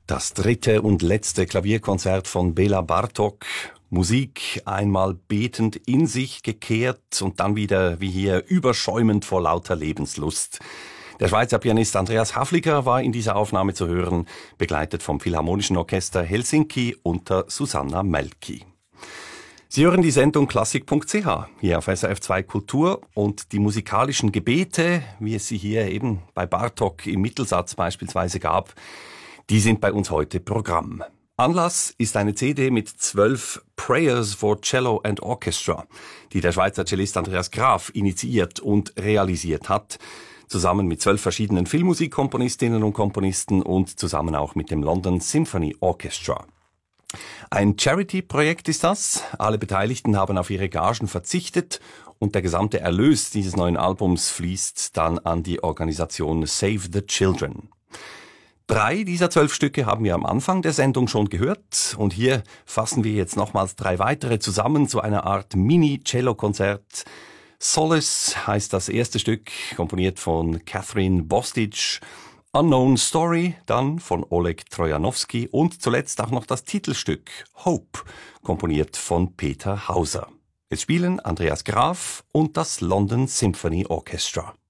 Das dritte und letzte Klavierkonzert von Bela Bartók. Musik einmal betend in sich gekehrt und dann wieder, wie hier, überschäumend vor lauter Lebenslust. Der Schweizer Pianist Andreas Havliger war in dieser Aufnahme zu hören, begleitet vom Philharmonischen Orchester Helsinki unter Susanna Melki. Sie hören die Sendung klassik.ch hier auf SRF 2 Kultur und die musikalischen Gebete, wie es sie hier eben bei Bartók im Mittelsatz beispielsweise gab, die sind bei uns heute Programm. Anlass ist eine CD mit 12 Prayers for Cello and Orchestra, die der Schweizer Cellist Andreas Graf initiiert und realisiert hat, zusammen mit 12 verschiedenen Filmmusikkomponistinnen und Komponisten und zusammen auch mit dem London Symphony Orchestra. Ein Charity-Projekt ist das. Alle Beteiligten haben auf ihre Gagen verzichtet und der gesamte Erlös dieses neuen Albums fließt dann an die Organisation Save the Children. 3 dieser 12 Stücke haben wir am Anfang der Sendung schon gehört und hier fassen wir jetzt nochmals 3 weitere zusammen zu einer Art Mini-Cello-Konzert. Solace heißt das erste Stück, komponiert von Catherine Bostich. Unknown Story, dann von Oleg Trojanowski und zuletzt auch noch das Titelstück Hope, komponiert von Peter Hauser. Es spielen Andreas Graf und das London Symphony Orchestra.